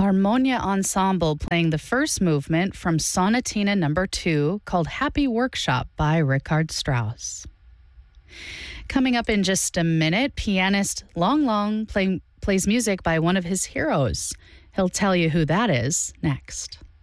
Harmonia Ensemble playing the first movement from Sonatina No. 2 called Happy Workshop by Richard Strauss. Coming up in just a minute, pianist Long Long plays music by one of his heroes. He'll tell you who that is next.